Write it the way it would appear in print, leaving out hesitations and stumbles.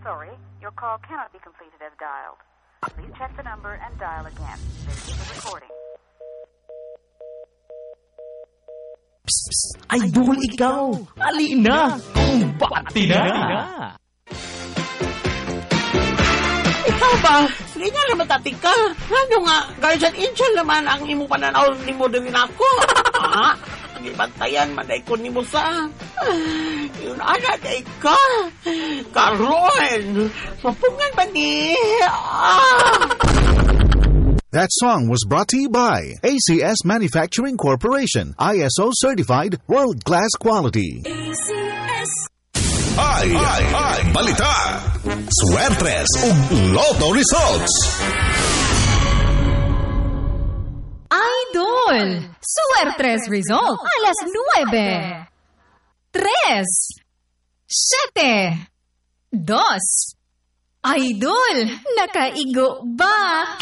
sorry, your call cannot be completed as dialed. Please check the number and dial again. This is a recording. Psst, psst. Idol, ikaw! Alina! Kumbati na! Ikaw ba? Sige nga naman tatika. Ano nga? Guardian angel naman ang imo pananaw ni mo din ako. Gibantayan man ko ni mo sa. Yun ana day ka. Karon. Mapungan ba ni? That song was brought to you by ACS Manufacturing Corporation, ISO certified world-class quality. ACS. Ay, balita! Swertres ug Lotto results! Idol! Suertres result! Alas 9! 3! 7! 2! Idol! Nakaigo ba?